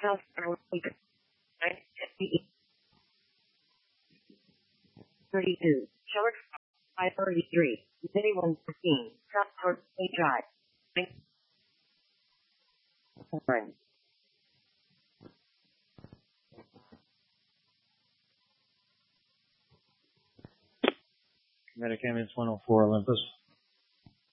South Carolina. 32. Short 533. 2115. South Carolina Drive. Fine. Medicaments 104 Olympus.